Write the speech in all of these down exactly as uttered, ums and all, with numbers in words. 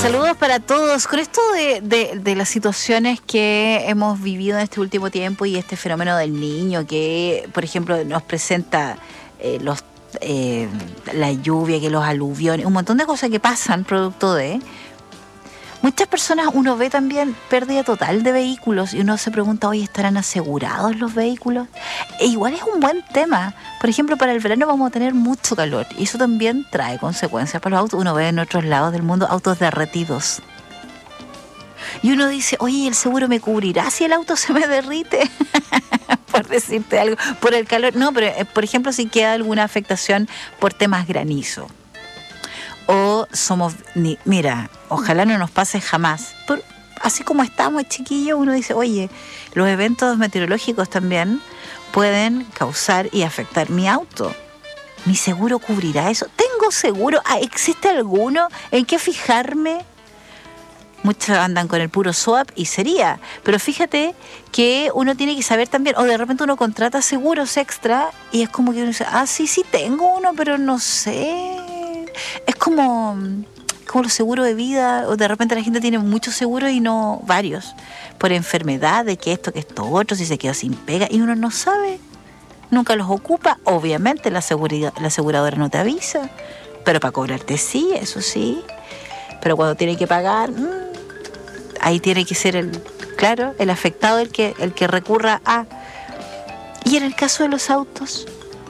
Saludos para todos. Con esto de, de, de las situaciones que hemos vivido en este último tiempo y este fenómeno del niño que, por ejemplo, nos presenta eh, los, eh, la lluvia, que los aluviones, un montón de cosas que pasan producto de... Muchas personas, uno ve también pérdida total de vehículos y uno se pregunta, oye, ¿estarán asegurados los vehículos? E igual es un buen tema. Por ejemplo, para el verano vamos a tener mucho calor y eso también trae consecuencias para los autos. Uno ve en otros lados del mundo autos derretidos. Y uno dice, oye, ¿el seguro me cubrirá si el auto se me derrite? Por decirte algo, por el calor. No, pero por ejemplo, si queda alguna afectación por temas granizo. O somos, ni, mira, ojalá no nos pase jamás. Pero así como estamos, chiquillos, uno dice, oye, los eventos meteorológicos también pueden causar y afectar mi auto. ¿Mi seguro cubrirá eso? ¿Tengo seguro? Ah, ¿existe alguno en qué fijarme? Muchos andan con el puro swap y sería. Pero fíjate que uno tiene que saber también, o de repente uno contrata seguros extra y es como que uno dice, ah, sí, sí tengo uno, pero no sé... Es como, como los seguros de vida, o de repente la gente tiene muchos seguros y no varios, por enfermedad, de que esto, que esto otro, si se quedó sin pega, y uno no sabe, nunca los ocupa. Obviamente la, seguridad, la aseguradora no te avisa, pero para cobrarte sí, eso sí, pero cuando tiene que pagar, mmm, ahí tiene que ser el, claro, el afectado el que, el que recurra a. Y en el caso de los autos,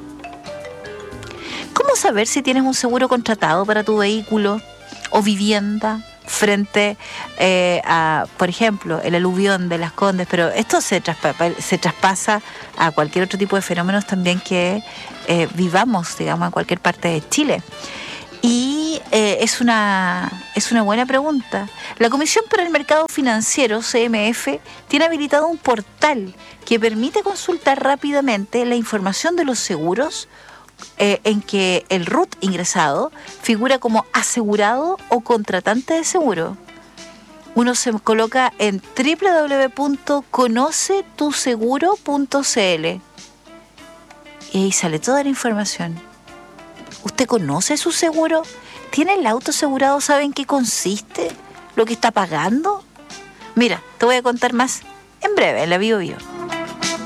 ¿cómo saber si tienes un seguro contratado para tu vehículo o vivienda frente eh, a, por ejemplo, el aluvión de Las Condes? Pero esto se, traspa- se traspasa a cualquier otro tipo de fenómenos también que eh, vivamos, digamos, en cualquier parte de Chile. Y eh, es una, es una buena pregunta. La Comisión para el Mercado Financiero, C M F, tiene habilitado un portal que permite consultar rápidamente la información de los seguros Eh, en que el R U T ingresado figura como asegurado o contratante de seguro. Uno se coloca en doble u doble u doble u punto conoce tu seguro punto c l y ahí sale toda la información. ¿Usted conoce su seguro? ¿Tiene el auto asegurado? ¿Sabe en qué consiste lo que está pagando? Mira, te voy a contar más en breve en la Bio Bio.